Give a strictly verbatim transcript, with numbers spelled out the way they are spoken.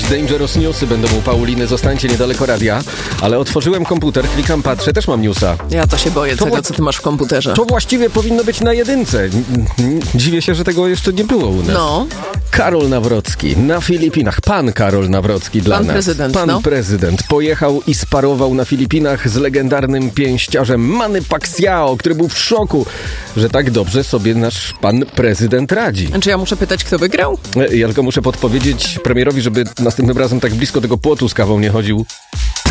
Dangerous Newsy będą u Pauliny, zostańcie niedaleko radia. Ale otworzyłem komputer, klikam, patrzę, też mam newsa. Ja to się boję To tego, wła- co ty masz w komputerze. To właściwie powinno być na jedynce. Dziwię się, że tego jeszcze nie było u nas. No. Karol Nawrocki na Filipinach. Pan Karol Nawrocki dla Pan nas. prezydent, Pan no. prezydent pojechał i sparował na Filipinach z legendarnym pięściarzem Manny Pacquiao, który był w szoku, że tak dobrze sobie nasz pan prezydent radzi. Czy ja muszę pytać, kto wygrał? Ja tylko muszę podpowiedzieć premierowi, żeby następnym razem tak blisko tego płotu z kawą nie chodził.